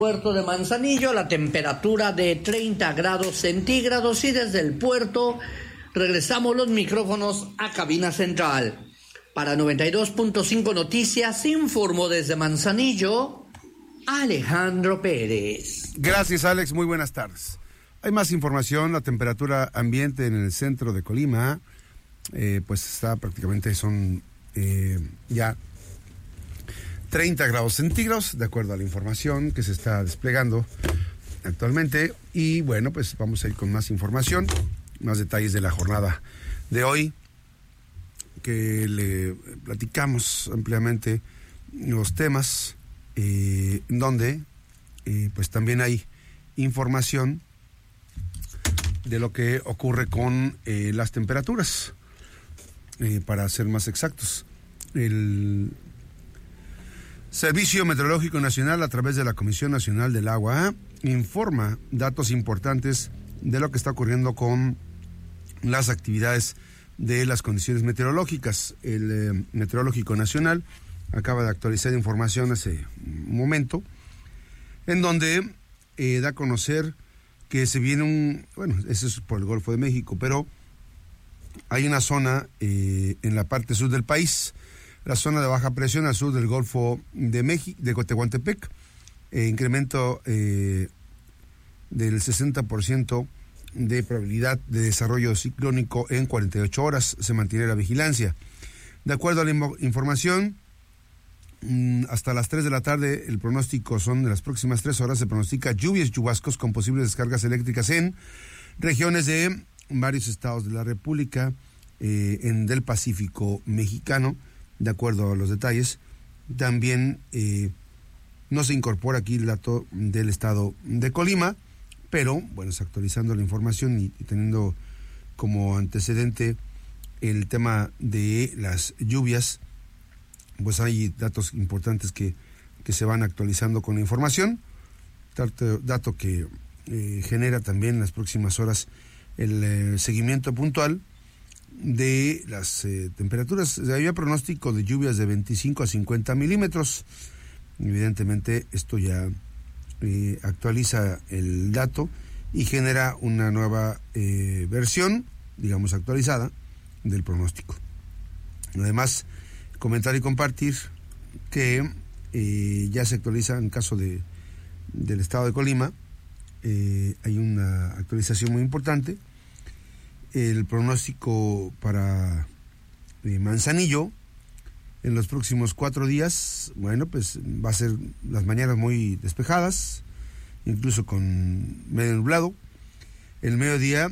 Puerto de Manzanillo, la temperatura de 30 grados centígrados, y desde el puerto regresamos los micrófonos a cabina central. Para 92.5 Noticias informó desde Manzanillo Alejandro Pérez. Gracias, Alex, muy buenas tardes. Hay más información. La temperatura ambiente en el centro de Colima pues está prácticamente, son ya 30 grados centígrados, de acuerdo a la información que se está desplegando actualmente. Y bueno, pues vamos a ir con más información, más detalles de la jornada de hoy, que le platicamos ampliamente los temas, donde pues también hay información de lo que ocurre con las temperaturas, para ser más exactos. El Servicio Meteorológico Nacional, a través de la Comisión Nacional del Agua, informa datos importantes de lo que está ocurriendo con las actividades de las condiciones meteorológicas. El Meteorológico Nacional acaba de actualizar información hace un momento, en donde da a conocer que se viene eso es por el Golfo de México, pero hay una zona en la parte sur del país, la zona de baja presión al sur del Golfo de México, de Tehuantepec, incremento del 60% de probabilidad de desarrollo ciclónico en 48 horas, se mantiene la vigilancia. De acuerdo a la información, hasta las 3 de la tarde, el pronóstico son de las próximas 3 horas, se pronostica lluvias y chubascos con posibles descargas eléctricas en regiones de varios estados de la República, del Pacífico mexicano. De acuerdo a los detalles, también no se incorpora aquí el dato del estado de Colima, pero bueno, es actualizando la información y teniendo como antecedente el tema de las lluvias, pues hay datos importantes que se van actualizando con la información, dato que genera también en las próximas horas el seguimiento puntual de las temperaturas. Había pronóstico de lluvias de 25 a 50 milímetros. Evidentemente esto ya actualiza el dato y genera una nueva versión, digamos actualizada, del pronóstico. Además, comentar y compartir que ya se actualiza en caso del estado de Colima. Hay una actualización muy importante. El pronóstico para Manzanillo en los próximos 4 días, bueno, pues va a ser las mañanas muy despejadas, incluso con medio nublado. El mediodía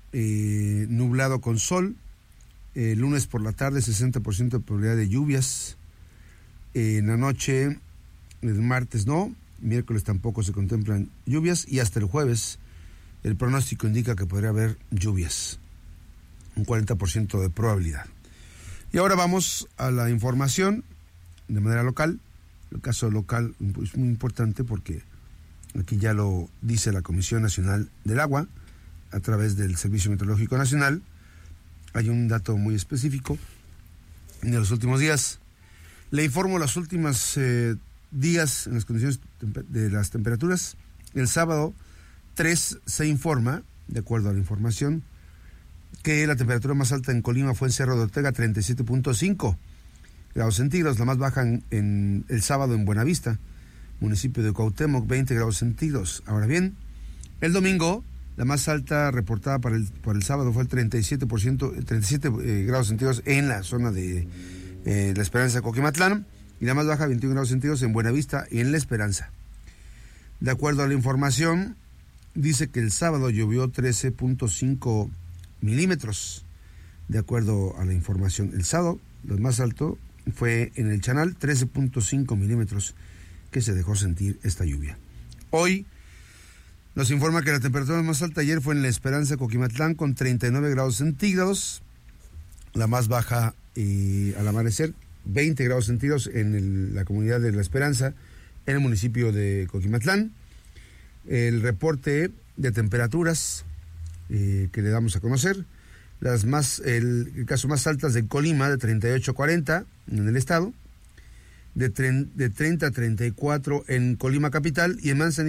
nublado con sol. El lunes por la tarde 60% de probabilidad de lluvias. En la noche, el martes no, miércoles tampoco se contemplan lluvias, y hasta el jueves el pronóstico indica que podría haber lluvias, un 40% de probabilidad. Y ahora vamos a la información de manera local. El caso local es pues muy importante porque aquí ya lo dice la Comisión Nacional del Agua a través del Servicio Meteorológico Nacional. Hay un dato muy específico de los últimos días. Le informo los últimos días en las condiciones de las temperaturas. El sábado 3 se informa, de acuerdo a la información, que la temperatura más alta en Colima fue en Cerro de Ortega, 37.5 grados centígrados. La más baja en el sábado en Buenavista, municipio de Cuauhtémoc, 20 grados centígrados. Ahora bien, el domingo, la más alta reportada para el sábado fue el 37 grados centígrados en la zona de La Esperanza, Coquimatlán, y la más baja, 21 grados centígrados en Buenavista y en La Esperanza. De acuerdo a la información, dice que el sábado llovió 13.5 milímetros. De acuerdo a la información, el sábado, lo más alto fue en el Chanal, 13.5 milímetros, que se dejó sentir esta lluvia. Hoy nos informa que la temperatura más alta ayer fue en La Esperanza, Coquimatlán, con 39 grados centígrados. La más baja al amanecer, 20 grados centígrados en la comunidad de La Esperanza, en el municipio de Coquimatlán. El reporte de temperaturas que le damos a conocer, el caso más altas de Colima, de 38 a 40 en el estado. de 30 a 34 en Colima capital y en Manzanillo